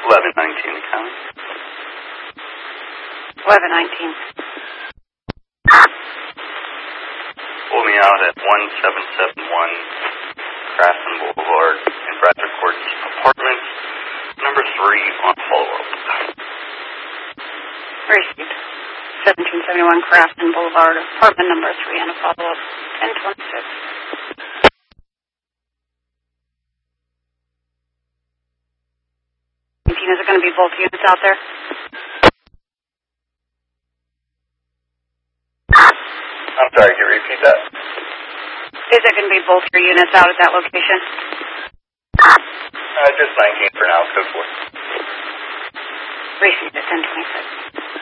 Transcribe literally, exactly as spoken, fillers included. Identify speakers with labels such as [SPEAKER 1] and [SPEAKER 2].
[SPEAKER 1] eleven nineteen county.
[SPEAKER 2] eleven nineteen.
[SPEAKER 1] Pull me out at one seven seven one Crafton Boulevard in Bradford Court Apartments, number three on follow-up.
[SPEAKER 2] Received. seventeen seventy-one Crafton Boulevard, apartment number three on a follow-up. ten twenty-six. Is it going to be both units out there?
[SPEAKER 1] I'm sorry, can you repeat that?
[SPEAKER 2] Is it going to be both your units out at that location?
[SPEAKER 1] Uh, just nineteen for now, code four.
[SPEAKER 2] Received at ten twenty-six.